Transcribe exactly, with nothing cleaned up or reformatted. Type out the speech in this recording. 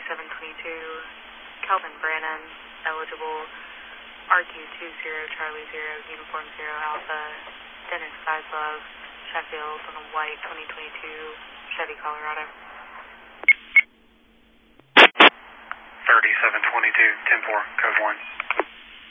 thirty-seven twenty-two, Kelvin Brannon, eligible, R Q two zero Charlie zero, Uniform zero Alpha, Dennis Geislov, Sheffield on a white twenty twenty-two Chevy Colorado. thirty-seven twenty-two, ten four, code one.